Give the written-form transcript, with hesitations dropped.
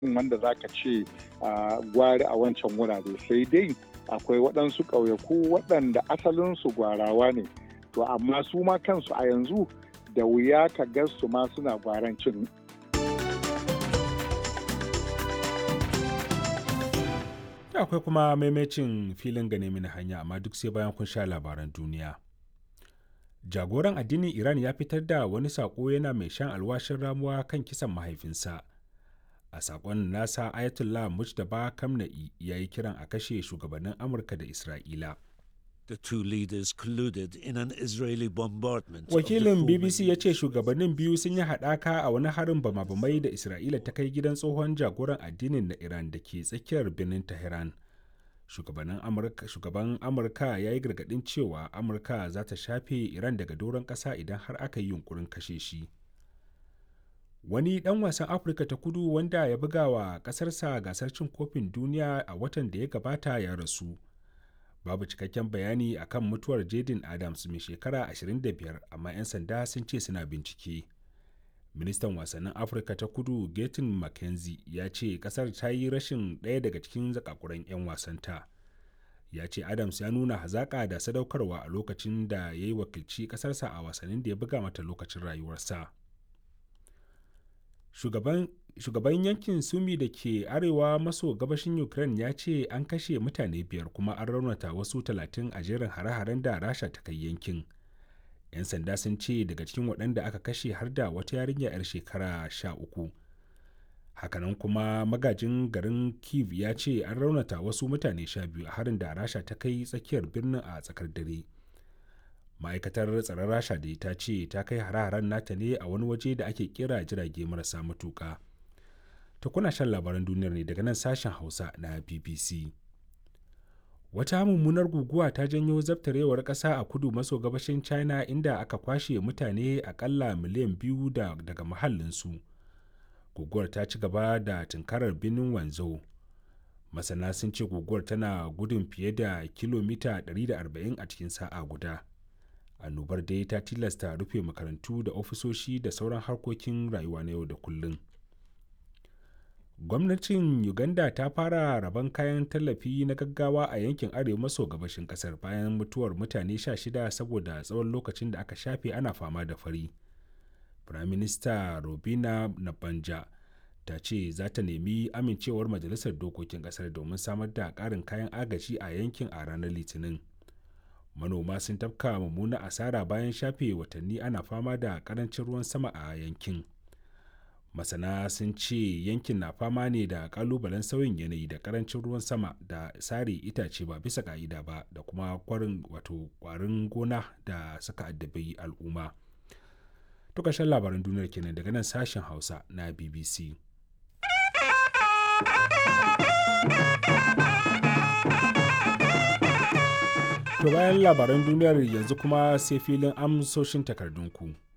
wanda za ka ce gwari a wancan wurare, sai dai akwai waɗansu ƙauyaku waɗanda asalinsu gwarawa ne, to amma su ma kansu a yanzu da wuya ka ga su ma suna gwarancin. Akwai kuma maimacin filin gane mini hanya, amma duk sai bayan kun sha labaran duniya. Jagoran addinin Iran ya fitar da wani saƙo yana mai shan alwashin ramuwa kan kisan mahaifinsa. A saƙon nasa, Ayatollah Mujtaba Khamenei ya yi kiran a kashe shugabannin Amurka da Isra'ila. The two leaders colluded in an Israeli bombardment. Wakilin BBC ya ce shugabannin biyu sun yi haɗaka a wani harin bama-bamai da Isra'ila ta kai gidan tsohon jagoran addinin na Iran da ke tsakiyar birnin Tehran. Shugaban Amurka ya yi gargaɗin cewa Amurka za ta shafe Iran daga doron ƙasa idan har aka yi yunkurin kashe shi. Wani ɗan wasan Afirka ta kudu wanda ya buga wa ƙasarsa gasar cin kofin duniya a watan da ya gabata ya rasu. Babu cikakken bayani akan mutuwar Jaden Adams mai shekara 25, amma 'yan sanda sun ce suna bincike. Ministan wasannin Afirka ta kudu Gaten McKenzie ya ce kasar ta yi rashin ɗaya daga cikin zakakuran 'yan wasanta. Ya ce Adams ya nuna hazaƙa da sadaukarwa a lokacin da ya yi wakilci ƙasarsa a wasannin da ya buga mata lokacin rayuwarsa. Shugaban yankin Sumi da ke arewa maso gabashin Ukraine ya ce an kashe mutane 5 kuma an raunata wasu 30 a jerin hare-haren da Rasha ta kai yankin. 'Yan sanda sun ce daga cikin waɗanda aka kashe har da wata yarinya 'yar shekara 13. Hakanan kuma magajin garin Kyiv ya ce an raunata wasu mutane 12 a harin da Rasha ta kai tsakiyar birnin a tsakar dare. Ma'aikatar tsaron Rasha da ta ce ta kai hare-haren nata ne a wani waje da ake kira jirage marasa matuƙa. To kuna shan labaran duniyar ne daga nan sashen Hausa na BBC. Wata mummunar guguwa ta janyo zabtarewar ƙasa a kudu maso gabashin China, inda aka kwashe mutane akalla miliyan 2 daga mahallinsu. Guguwar ta ci gaba da tunkarar birnin Wanzhou. Masana sun ce guguwar tana gudun fiye da kilomita 140 a cikin sa'a guda. Annobar dai ta tilasta rufe makarantu da ofisoshi da sauran harkokin rayuwa na yau da kullum. Gwamnatin Uganda ta fara rabon kayan tallafi na gaggawa a yankin arewa maso gabashin kasar bayan mutuwar mutane 16 saboda tsawon lokacin da aka shafe ana fama da fari. Firaminista Robina Nabanja ta ce za ta nemi amincewar Majalisar Dokokin kasar domin samar da ƙarin kayan agaji a yankin a ranar Litinin. Manoma sun tafka mummuna asara bayan shafe watanni ana fama da ƙarancin ruwan sama a yankin. Masana sun ce yankin na fama ne da kalubalen sauyin yanayi da karancin ruwan sama da sare itace ba bisa ka'ida ba da kuma kwarin gona da suka addabi al'umma. To ƙarshen labaran duniyar kenan daga nan sashen Hausa na BBC. To bayan labaran duniyar yanzu kuma sai filin amsoshin takardunku.